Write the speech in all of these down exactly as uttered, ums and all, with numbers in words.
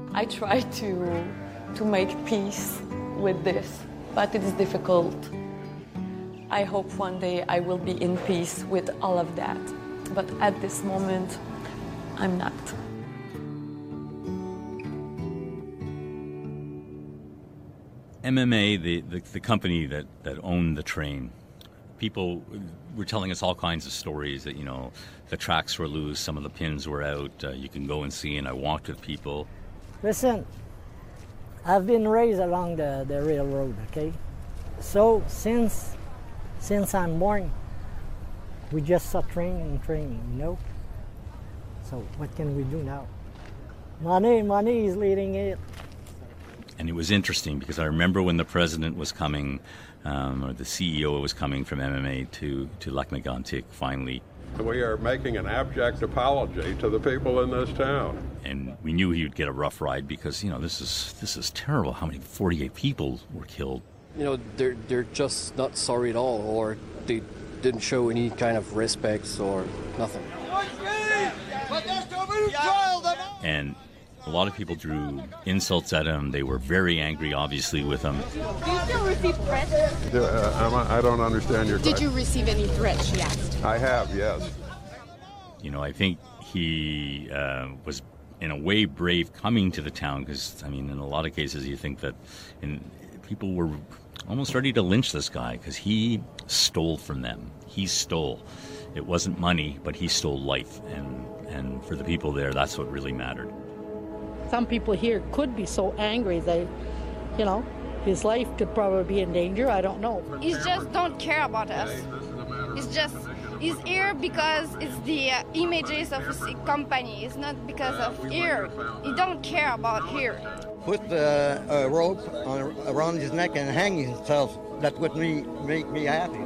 I try to, to make peace with this, but it is difficult. I hope one day I will be in peace with all of that. But at this moment, I'm not. M M A, the, the, the company that, that owned the train, people were telling us all kinds of stories that, you know, the tracks were loose, some of the pins were out, uh, you can go and see, and I walked with people. Listen, I've been raised along the, the railroad, okay? So since since I'm born, we just saw train and train, you know? So what can we do now? Money, money is leading it. And it was interesting because I remember when the president was coming, um, or the C E O was coming from M M A to, to Lac-Mégantic finally. We are making an abject apology to the people in this town. And we knew he would get a rough ride because, you know, this is this is terrible how many forty-eight people were killed. You know, they're, they're just not sorry at all, or they didn't show any kind of respect or nothing. And a lot of people drew insults at him. They were very angry, obviously, with him. Do you still receive threats? Uh, I don't understand your question. Did you receive any threats, she asked? I have, yes. You know, I think he uh, was, in a way, brave coming to the town because, I mean, in a lot of cases you think that in, people were almost ready to lynch this guy because he stole from them. He stole. It wasn't money, but he stole life. And, and for the people there, that's what really mattered. Some people here could be so angry they, you know, his life could probably be in danger. I don't know. He just don't care about us. It's just, he's here because it's the uh, images of his company. It's not because of here. He don't care about here. Put uh, a rope on, around his neck and hang himself. That would me, make me happy.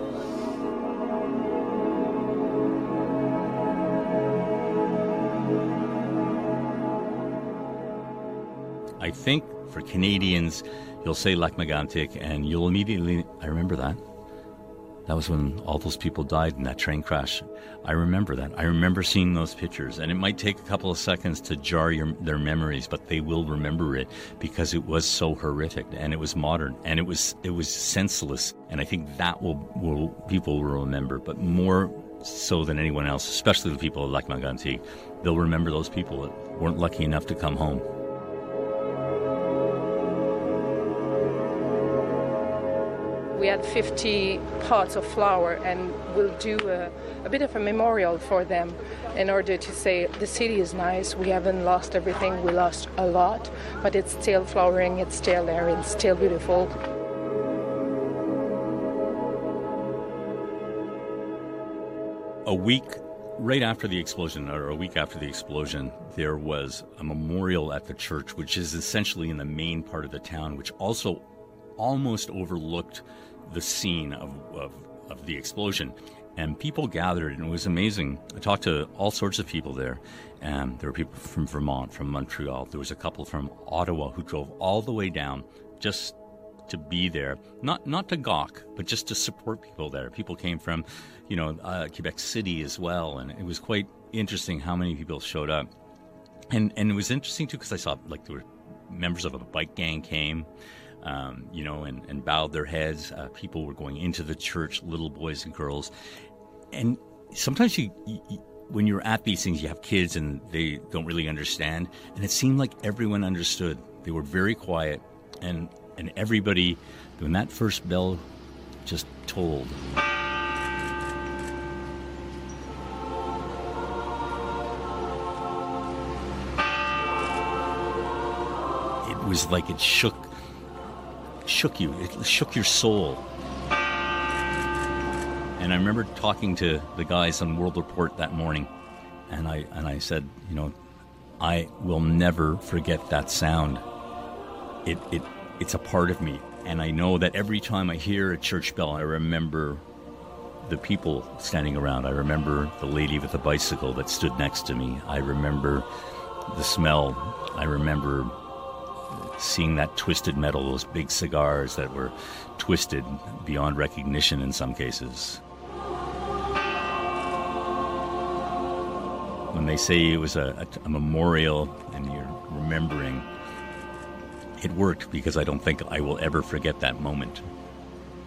I think for Canadians, you'll say Lac-Mégantic, and you'll immediately, I remember that. That was when all those people died in that train crash. I remember that. I remember seeing those pictures, and it might take a couple of seconds to jar your, their memories, but they will remember it because it was so horrific, and it was modern, and it was it was senseless, and I think that will, will people will remember, but more so than anyone else, especially the people of Lac-Mégantic, they'll remember those people that weren't lucky enough to come home. We had fifty pots of flower, and we'll do a, a bit of a memorial for them in order to say the city is nice, we haven't lost everything, we lost a lot, but it's still flowering, it's still there, it's still beautiful. A week right after the explosion, or a week after the explosion, there was a memorial at the church, which is essentially in the main part of the town, which also almost overlooked the scene of, of, of the explosion. And people gathered, and it was amazing. I talked to all sorts of people there. And there were people from Vermont, from Montreal. There was a couple from Ottawa who drove all the way down just to be there. Not not to gawk, but just to support people there. People came from, you know, uh, Quebec City as well. And it was quite interesting how many people showed up. And, and it was interesting, too, because I saw, like, there were members of a bike gang came. Um, you know, and, and bowed their heads. Uh, people were going into the church, little boys and girls. And sometimes you, you, when you're at these things, you have kids and they don't really understand. And it seemed like everyone understood. They were very quiet. And, and everybody, when that first bell just tolled, it was like it shook shook you. It shook your soul. And I remember talking to the guys on World Report that morning, and I and I said, you know, I will never forget that sound. It it it's a part of me, and I know that every time I hear a church bell, I remember the people standing around. I remember the lady with the bicycle that stood next to me. I remember the smell. I remember seeing that twisted metal, those big cigars that were twisted beyond recognition in some cases. When they say it was a, a, a memorial and you're remembering, it worked because I don't think I will ever forget that moment.